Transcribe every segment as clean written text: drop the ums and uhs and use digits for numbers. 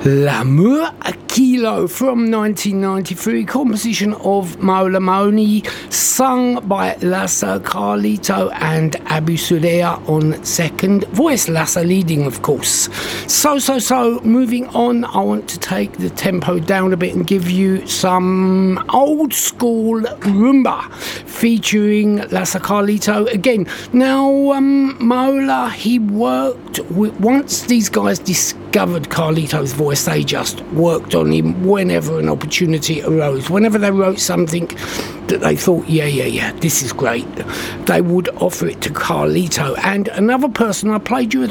L'amour à Kilo from 1993, composition of Mola Moni, sung by Lassa Carlito and Abu Suleya on second voice, Lassa leading of course. So moving on, I want to take the tempo down a bit and give you some old school rumba featuring Lassa Carlito again. Now Mola, he worked with, once these guys discovered Carlito's voice, they just worked on him whenever an opportunity arose. Whenever they wrote something that they thought, yeah, this is great, they would offer it to Carlito. And another person, I played you the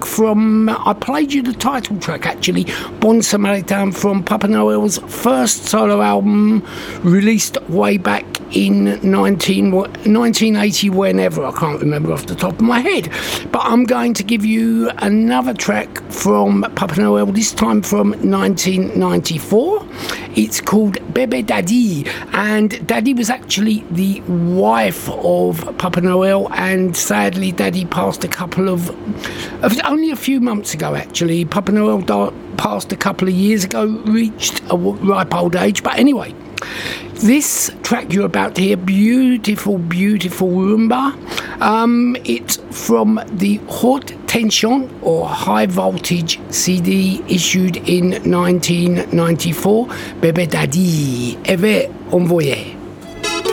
title track actually, Bon Samaritan, from Papa Noel's first solo album, released way back in 1980, whenever, I can't remember off the top of my head. But I'm going to give you another track from Papa Noel, this time from 1994. It's called Bebe Daddy, and Daddy was actually the wife of Papa Noel, and sadly Daddy passed only a few months ago actually. Papa Noel passed a couple of years ago, reached a ripe old age. But anyway, this track you're about to hear, beautiful rumba. It's from the Haute Tension or High Voltage CD issued in 1994. Bébé Daddy, Eve envoyé.